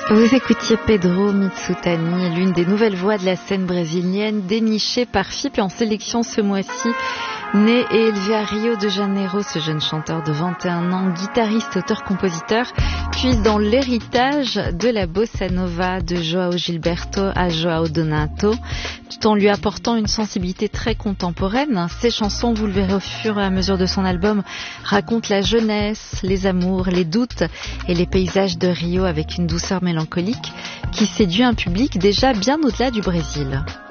Vous écoutiez Pedro Mitsutani, l'une des nouvelles voix de la scène brésilienne, dénichée par FIP et en sélection ce mois-ci. Né et élevé à Rio de Janeiro, ce jeune chanteur de 21 ans, guitariste, auteur-compositeur, puise dans l'héritage de la bossa nova de João Gilberto à João Donato, tout en lui apportant une sensibilité très contemporaine. Ses chansons, vous le verrez au fur et à mesure de son album, racontent la jeunesse, les amours, les doutes et les paysages de Rio avec une douceur mélancolique qui séduit un public déjà bien au-delà du Brésil.